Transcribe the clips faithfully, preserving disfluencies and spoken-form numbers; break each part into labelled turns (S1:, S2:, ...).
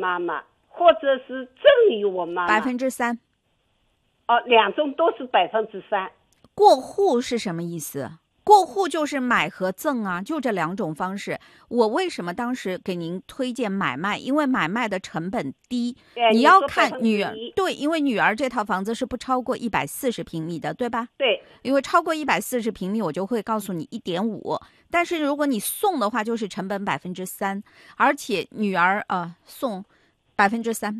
S1: 妈妈，或者是赠与我妈妈？
S2: 百分之三。
S1: 哦，两种都是百分之三。
S2: 过户是什么意思？过户就是买和赠啊，就这两种方式。我为什么当时给您推荐买卖？因为买卖的成本低，你要看女儿。对，因为女儿这套房子是不超过一百四十平米的，对吧？
S1: 对。
S2: 因为超过一百四十平米，我就会告诉你一点五。但是如果你送的话，就是成本百分之三，而且女儿呃送百分之三。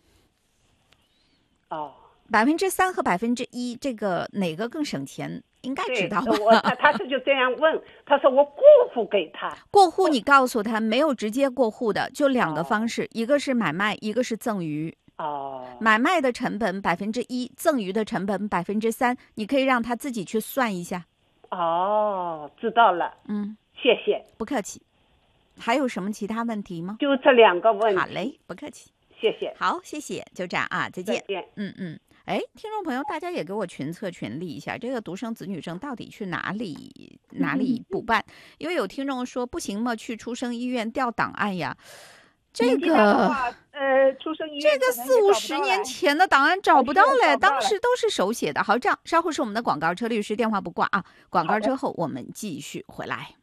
S1: 哦。
S2: 百分之三和百分之一，这个哪个更省钱？应该知道吧？
S1: 我他他是就这样问，他说我过户给他。
S2: 过户你告诉他没有直接过户的，就两个方式，哦、一个是买卖，一个是赠与。
S1: 哦。买
S2: 卖的成本百分之一，赠与的成本百分之三，你可以让他自己去算一下。
S1: 哦，知道了。
S2: 嗯，
S1: 谢谢。
S2: 不客气。还有什么其他问题吗？
S1: 就这两个问题。
S2: 好嘞，不客气。
S1: 谢谢。
S2: 好，谢谢，就这样啊，再见。
S1: 再见。
S2: 嗯嗯。哎，听众朋友，大家也给我群策群力一下，这个独生子女证到底去哪里哪里补办？因为有听众说不行嘛，去出生医院调档案呀。这个
S1: 呃，出生医院
S2: 这个四五十年前的档案找不到嘞，当时都是手写的。好，这样稍后是我们的广告车律师电话不挂啊，广告之后我们继续回来。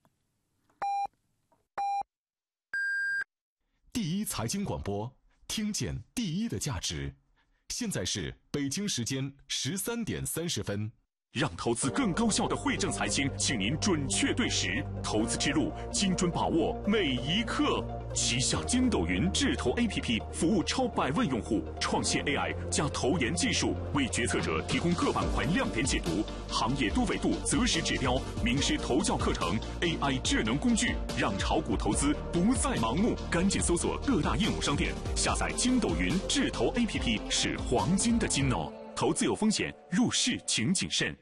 S3: 第一财经广播，听见第一的价值。现在是北京时间十三点三十分。
S4: 让投资更高效的惠正财经，请您准确对时，投资之路精准把握每一刻。旗下筋斗云智投 A P P 服务超百万用户，创新 A I 加投研技术，为决策者提供各板块亮点解读、行业多维度择时指标、名师投教课程、A I 智能工具，让炒股投资不再盲目。赶紧搜索各大应用商店，下载筋斗云智投 A P P 是黄金的金哦。投资有风险，入市请谨慎。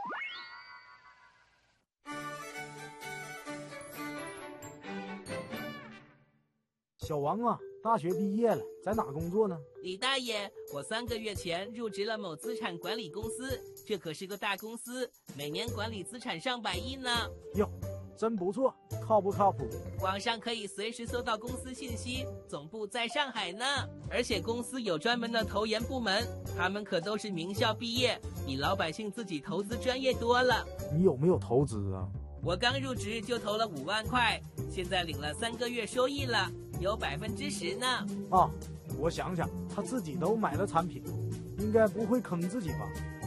S5: 小王啊，大学毕业了，在哪工作呢？
S6: 李大爷，我三个月前入职了某资产管理公司，这可是个大公司，每年管理资产上百亿呢。
S5: 哟，真不错，靠不靠谱？
S6: 网上可以随时搜到公司信息，总部在上海呢。而且公司有专门的投研部门，他们可都是名校毕业，比老百姓自己投资专业多了。
S5: 你有没有投资啊？
S6: 我刚入职就投了五万块，现在领了三个月收益了，有百分之十呢。
S5: 啊，我想想，他自己都买了产品，应该不会坑自己吧？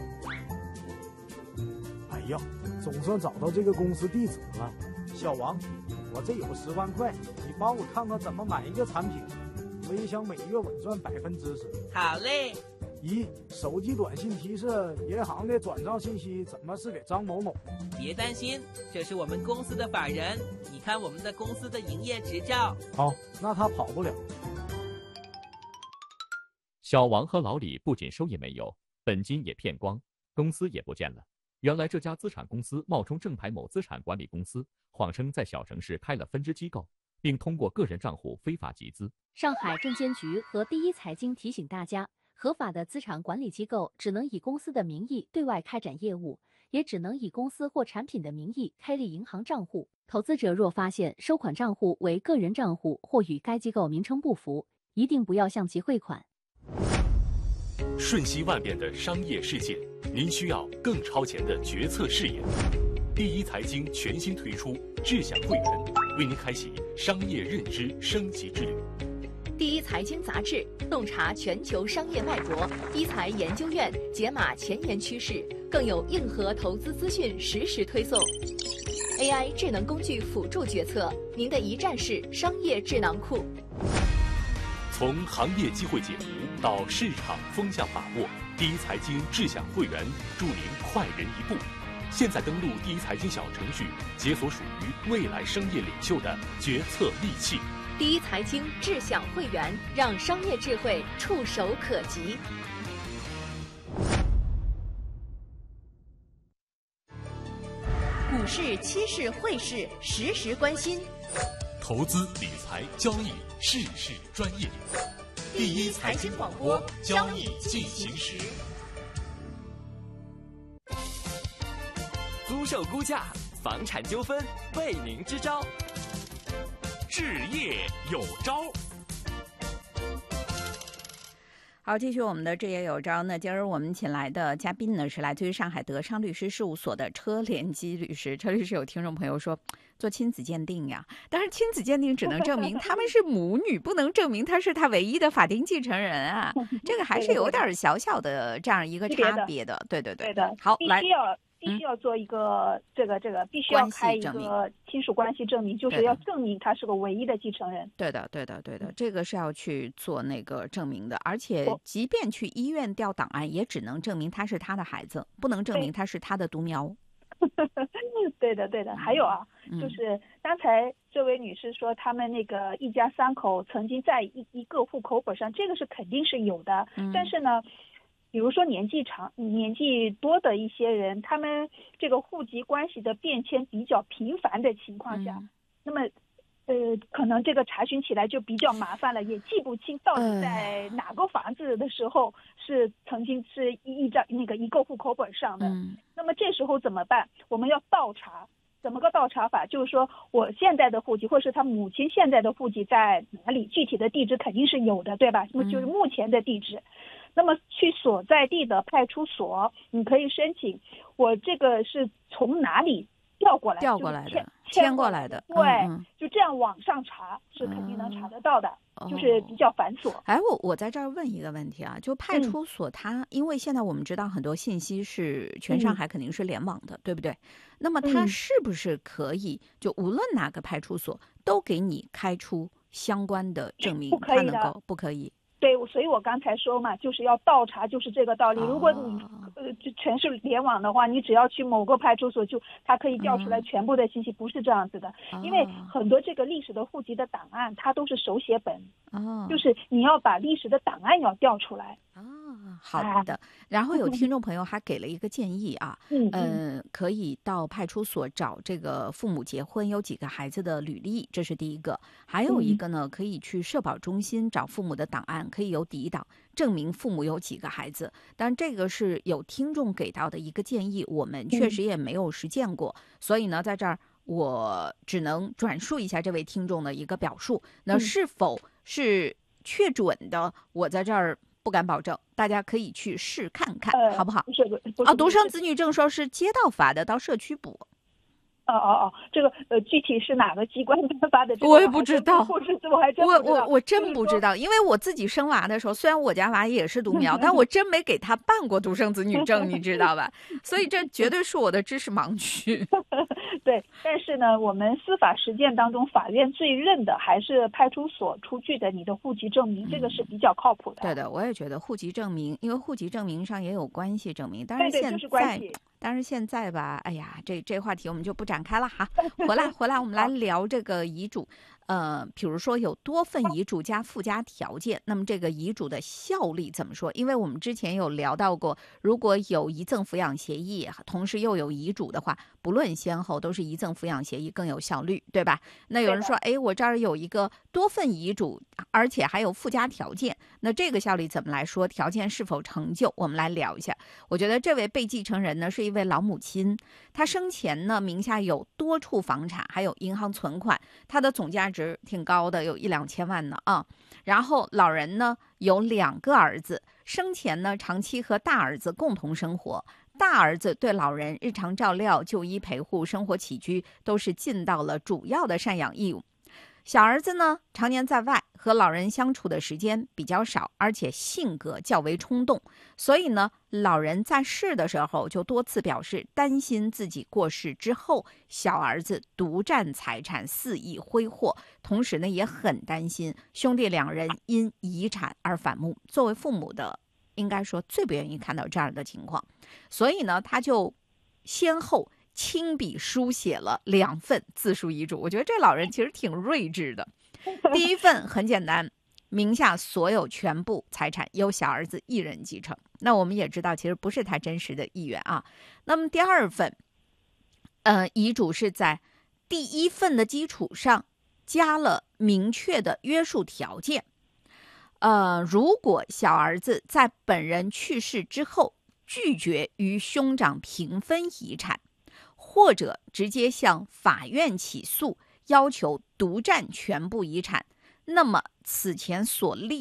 S5: 哎呀，总算找到这个公司地址了。小王，我这有十万块，你帮我看看怎么买一个产品，我也想每月稳赚百分之十。
S6: 好嘞。
S5: 一，手机短信提示银行的转账信息怎么是给张某某？
S6: 别担心，这是我们公司的法人，你看我们的公司的营业执照。
S5: 好，那他跑不了。
S7: 小王和老李不仅收益没有，本金也骗光，公司也不见了。原来这家资产公司冒充正牌某资产管理公司，谎称在小城市开了分支机构，并通过个人账户非法集资。
S8: 上海证监局和第一财经提醒大家，合法的资产管理机构只能以公司的名义对外开展业务，也只能以公司或产品的名义开立银行账户。投资者若发现收款账户为个人账户或与该机构名称不符，一定不要向其汇款。
S4: 瞬息万变的商业世界，您需要更超前的决策视野。第一财经全新推出智享会员，为您开启商业认知升级之旅。
S8: 第一财经杂志洞察全球商业脉搏，一财研究院解码前沿趋势，更有硬核投资资讯实时推送。A I 智能工具辅助决策，您的一站式商业智囊库。
S4: 从行业机会解读到市场风向把握，第一财经智享会员助您快人一步。现在登录第一财经小程序，解锁属于未来商业领袖的决策利器。
S8: 第一财经智享会员，让商业智慧触手可及。股市、期市、汇市，实时关心。
S4: 投资理财交易，事事专业。第一财经广播，交易进行时。
S9: 租售估价，房产纠纷，为您支招。置业有招。
S2: 好，继续我们的职业有招呢。今儿我们请来的嘉宾呢是来自于上海德商律师事务所的车连基律师。车律师有听众朋友说做亲子鉴定呀，但是亲子鉴定只能证明他们是母女，不能证明他是他唯一的法定继承人啊，这个还是有点小小的这样一个差别的。对对对，
S10: 对的。
S2: 好，来。
S10: 必须要必须要做一个、嗯、这个这个必须要开一个亲属关系证明，就是要证明他是个唯一的继承人。
S2: 对的对的对的，这个是要去做那个证明的，而且即便去医院调档案，也只能证明他是他的孩子，不能证明他是他的独苗。
S10: 对的对的。还有啊、嗯、就是刚才这位女士说他们那个一家三口曾经在一一个户口本上，这个是肯定是有的、嗯、但是呢比如说年纪长年纪多的一些人，他们这个户籍关系的变迁比较频繁的情况下、嗯、那么呃，可能这个查询起来就比较麻烦了，也记不清到底在哪个房子的时候是曾经是一张那个一个户口本上的、嗯、那么这时候怎么办？我们要倒查。怎么个倒查法？就是说我现在的户籍或是他母亲现在的户籍在哪里，具体的地址肯定是有的，对吧？那么就是目前的地址、嗯、那么去所在地的派出所，你可以申请我这个是从哪里调过来
S2: 调过来的
S10: 迁
S2: 过来的，
S10: 对、嗯、就这样网上查是肯定能查得到的、嗯、就是比较繁琐。
S2: 哎，我我在这儿问一个问题啊，就派出所它、嗯、因为现在我们知道很多信息是全上海肯定是联网的、嗯、对不对？那么它是不是可以、嗯、就无论哪个派出所都给你开出相关的证明？
S10: 不可以的，
S2: 它能够不可以？
S10: 对，所以我刚才说嘛，就是要倒查，就是这个道理。如果你呃就全是联网的话，你只要去某个派出所，就它可以调出来全部的信息，嗯、不是这样子的。因为很多这个历史的户籍的档案，它都是手写本，哦、就是你要把历史的档案要调出来。
S2: 啊、哦，好的。然后有听众朋友还给了一个建议啊，嗯，呃，可以到派出所找这个父母结婚有几个孩子的履历，这是第一个。还有一个呢，可以去社保中心找父母的档案，可以有抵档证明父母有几个孩子。但这个是有听众给到的一个建议，我们确实也没有实践过，嗯、所以呢，在这儿我只能转述一下这位听众的一个表述。那是否是确准的，我在这儿不敢保证，大家可以去试看看，呃、好不好？
S10: 不是不是
S2: 啊，独生子女证说是街道发的，到社区补。
S10: 哦哦哦，这个呃，具体是哪个机关发的？
S2: 我也不知道，
S10: 或者我还真
S2: 我我我真不知道，因为我自己生娃的时候，虽然我家娃也是独苗，但我真没给他办过独生子女证，你知道吧？所以这绝对是我的知识盲区。
S10: 对，但是呢，我们司法实践当中，法院最认的还是派出所出具的你的户籍证明，嗯、这个是比较靠谱的。
S2: 对的，我也觉得户籍证明，因为户籍证明上也有关系证明，但是现在，
S10: 对对就是关系
S2: 但是现在吧，哎呀，这这话题我们就不展开了哈。回来回来，我们来聊这个遗嘱。呃，比如说有多份遗嘱加附加条件，那么这个遗嘱的效力怎么说？因为我们之前有聊到过，如果有遗赠抚养协议，同时又有遗嘱的话，不论先后，都是遗赠抚养协议更有效率，对吧？那有人说，哎，我这儿有一个多份遗嘱，而且还有附加条件，那这个效力怎么来说？条件是否成就？我们来聊一下。我觉得这位被继承人呢是一位老母亲，她生前呢名下有多处房产，还有银行存款，她的总价值挺高的，有一两千万呢啊。然后老人呢有两个儿子，生前呢长期和大儿子共同生活，大儿子对老人日常照料、就医陪护、生活起居都是尽到了主要的赡养义务。小儿子呢常年在外，和老人相处的时间比较少，而且性格较为冲动，所以呢老人在世的时候就多次表示担心自己过世之后小儿子独占财产肆意挥霍，同时呢也很担心兄弟两人因遗产而反目。作为父母的应该说最不愿意看到这样的情况，所以呢他就先后亲笔书写了两份自书遗嘱。我觉得这老人其实挺睿智的。第一份很简单，名下所有全部财产由小儿子一人继承，那我们也知道其实不是他真实的意愿啊。那么第二份呃，遗嘱是在第一份的基础上加了明确的约束条件，呃，如果小儿子在本人去世之后拒绝与兄长平分遗产，或者直接向法院起诉要求独占全部遗产，那么此前所立